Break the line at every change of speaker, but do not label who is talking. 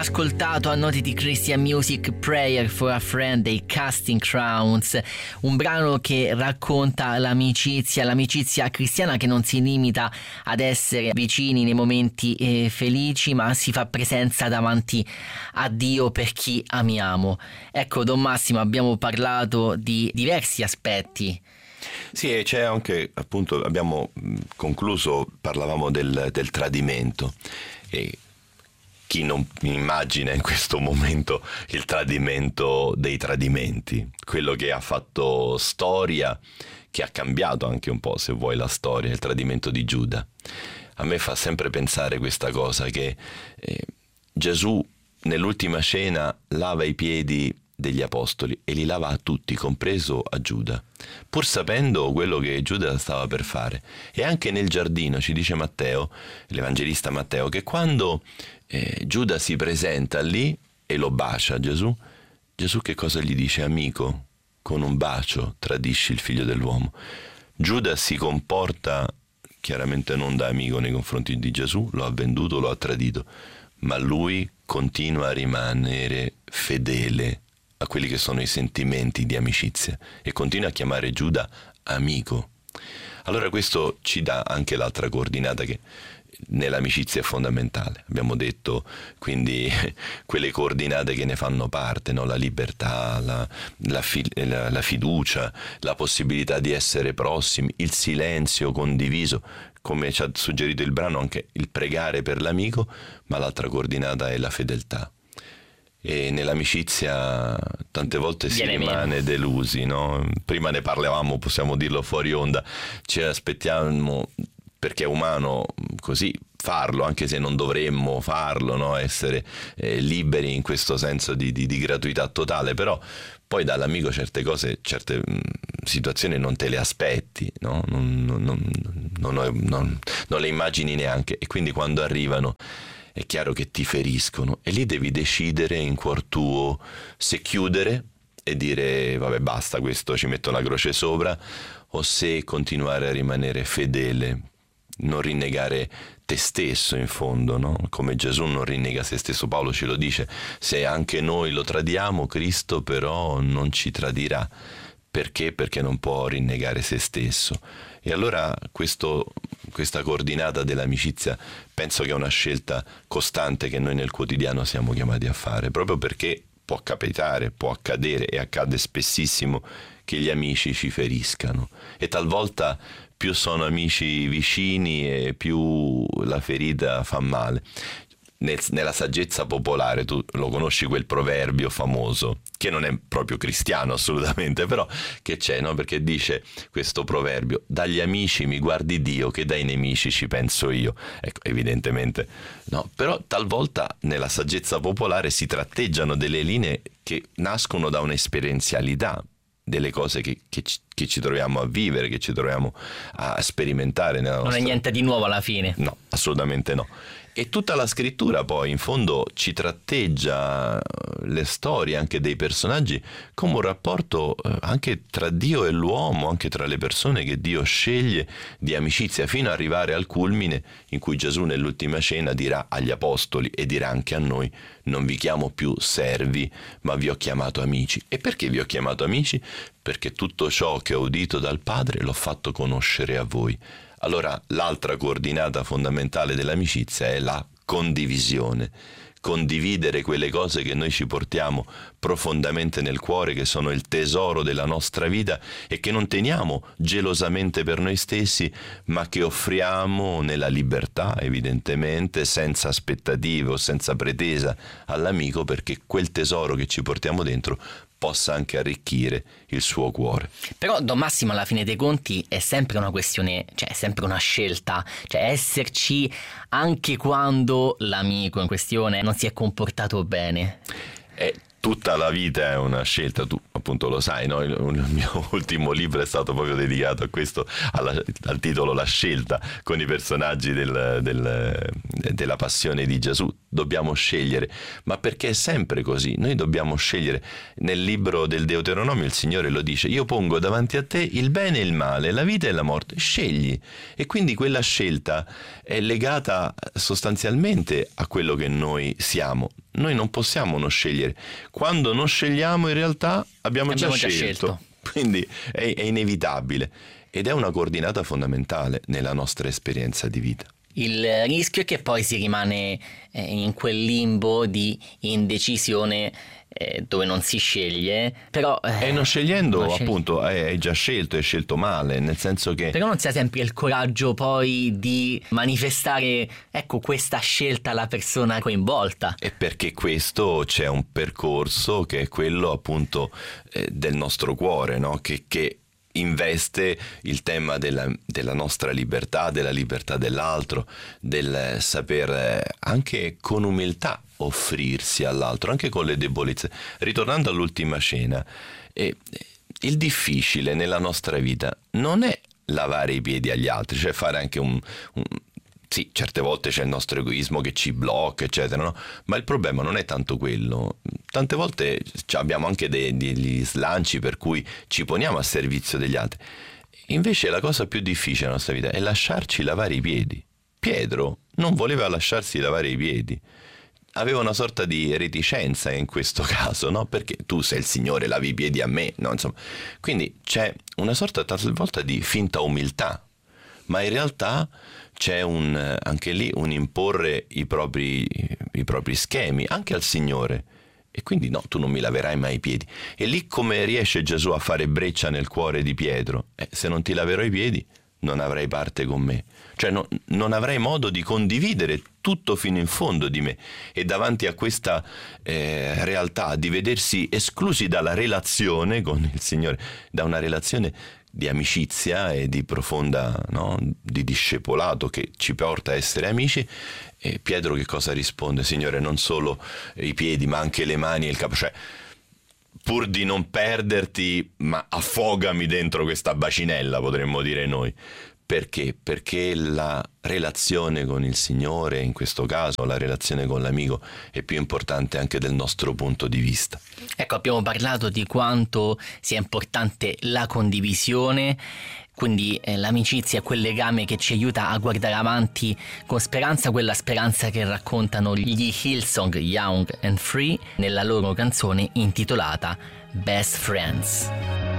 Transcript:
ascoltato a noti di Christian Music Prayer for a Friend dei Casting Crowns, un brano che racconta l'amicizia cristiana che non si limita ad essere vicini nei momenti felici, ma si fa presenza davanti a Dio per chi amiamo. Ecco, Don Massimo, abbiamo parlato di diversi aspetti.
Sì, e c'è anche, appunto, abbiamo concluso, parlavamo del tradimento, e chi non immagina in questo momento il tradimento dei tradimenti, quello che ha fatto storia, che ha cambiato anche un po', se vuoi, la storia, il tradimento di Giuda. A me fa sempre pensare questa cosa, che Gesù nell'ultima cena lava i piedi degli apostoli e li lava a tutti, compreso a Giuda, pur sapendo quello che Giuda stava per fare. E anche nel giardino ci dice Matteo, l'evangelista Matteo, che quando Giuda si presenta lì e lo bacia Gesù che cosa gli dice? Amico, con un bacio tradisci il figlio dell'uomo. Giuda si comporta chiaramente non da amico nei confronti di Gesù, lo ha venduto, lo ha tradito, ma lui continua a rimanere fedele a quelli che sono i sentimenti di amicizia e continua a chiamare Giuda amico. Allora questo ci dà anche l'altra coordinata che nell'amicizia è fondamentale. Abbiamo detto quindi quelle coordinate che ne fanno parte, no? La libertà, la fiducia, la possibilità di essere prossimi, il silenzio condiviso, come ci ha suggerito il brano, anche il pregare per l'amico, ma l'altra coordinata è la fedeltà. E nell'amicizia tante volte si rimane delusi, no? Prima ne parlavamo, possiamo dirlo fuori onda, ci aspettiamo, perché è umano così, farlo, anche se non dovremmo farlo, no? Essere liberi in questo senso di gratuità totale, però poi dall'amico certe cose, certe situazioni non te le aspetti, no? Non le immagini neanche, e quindi quando arrivano è chiaro che ti feriscono, e lì devi decidere in cuor tuo se chiudere e dire vabbè basta, questo ci metto la croce sopra, o se continuare a rimanere fedele, non rinnegare te stesso in fondo, no? Come Gesù non rinnega se stesso. Paolo ce lo dice: se anche noi lo tradiamo, Cristo però non ci tradirà. Perché? Perché non può rinnegare se stesso. E allora questa coordinata dell'amicizia penso che è una scelta costante che noi nel quotidiano siamo chiamati a fare, proprio perché può capitare, può accadere, e accade spessissimo, che gli amici ci feriscano, e talvolta più sono amici vicini e più la ferita fa male. Nella saggezza popolare, tu lo conosci quel proverbio famoso, che non è proprio cristiano assolutamente, però che c'è, no? Perché dice questo proverbio: dagli amici mi guardi Dio, che dai nemici ci penso io. Ecco, evidentemente no, però talvolta nella saggezza popolare si tratteggiano delle linee che nascono da un'esperienzialità delle cose che ci troviamo a vivere, che ci troviamo a sperimentare nella nostra...
Non è niente di nuovo alla fine.
No, assolutamente no. E tutta la scrittura poi in fondo ci tratteggia le storie anche dei personaggi come un rapporto anche tra Dio e l'uomo, anche tra le persone che Dio sceglie, di amicizia, fino ad arrivare al culmine in cui Gesù nell'ultima cena dirà agli apostoli, e dirà anche a noi: non vi chiamo più servi, ma vi ho chiamato amici. E perché vi ho chiamato amici? Perché tutto ciò che ho udito dal Padre l'ho fatto conoscere a voi. Allora l'altra coordinata fondamentale dell'amicizia è la condivisione. Condividere quelle cose che noi ci portiamo profondamente nel cuore, che sono il tesoro della nostra vita e che non teniamo gelosamente per noi stessi, ma che offriamo nella libertà, evidentemente, senza aspettative o senza pretesa all'amico, perché quel tesoro che ci portiamo dentro possa anche arricchire il suo cuore.
Però, Don Massimo, alla fine dei conti è sempre una questione, cioè è sempre una scelta, cioè esserci anche quando l'amico in questione non si è comportato bene.
tutta la vita è una scelta, tu appunto lo sai, no? Il mio ultimo libro è stato proprio dedicato a questo, al titolo La scelta, con i personaggi della passione di Gesù. Dobbiamo scegliere, ma perché è sempre così, noi dobbiamo scegliere. Nel libro del Deuteronomio il Signore lo dice: io pongo davanti a te il bene e il male, la vita e la morte, scegli. E quindi quella scelta è legata sostanzialmente a quello che noi siamo. Noi non possiamo non scegliere. Quando non scegliamo, in realtà abbiamo già scelto. Quindi è inevitabile ed è una coordinata fondamentale nella nostra esperienza di vita.
Il rischio è che poi si rimane in quel limbo di indecisione dove non si sceglie, però
e non scegliendo appunto hai già scelto, hai scelto male, nel senso che
però non si ha sempre il coraggio poi di manifestare, ecco, questa scelta alla persona coinvolta.
E perché questo c'è un percorso che è quello appunto del nostro cuore, no? Che investe il tema della nostra libertà, della libertà dell'altro, del saper anche con umiltà offrirsi all'altro, anche con le debolezze. Ritornando all'ultima cena, il difficile nella nostra vita non è lavare i piedi agli altri, cioè fare anche sì, certe volte c'è il nostro egoismo che ci blocca, eccetera, no? Ma il problema non è tanto quello. Tante volte abbiamo anche degli slanci per cui ci poniamo a servizio degli altri. Invece la cosa più difficile nella nostra vita è lasciarci lavare i piedi. Pietro non voleva lasciarsi lavare i piedi. Aveva una sorta di reticenza in questo caso, no? Perché tu sei il Signore, lavi i piedi a me, no? Insomma, quindi c'è una sorta talvolta di finta umiltà, ma in realtà c'è anche lì un imporre i propri schemi anche al Signore, e quindi no, tu non mi laverai mai i piedi. E lì come riesce Gesù a fare breccia nel cuore di Pietro? Se non ti laverò i piedi non avrai parte con me, cioè non avrai modo di condividere tutto fino in fondo di me. E davanti a questa realtà di vedersi esclusi dalla relazione con il Signore, da una relazione di amicizia e di profonda, no? Di discepolato che ci porta a essere amici, e Pietro che cosa risponde? Signore, non solo i piedi ma anche le mani e il capo, cioè pur di non perderti, ma affogami dentro questa bacinella, potremmo dire noi. Perché? Perché la relazione con il Signore, in questo caso la relazione con l'amico, è più importante anche del nostro punto di vista.
Ecco, abbiamo parlato di quanto sia importante la condivisione, quindi l'amicizia è quel legame che ci aiuta a guardare avanti con speranza, quella speranza che raccontano gli Hillsong Young and Free nella loro canzone intitolata Best Friends.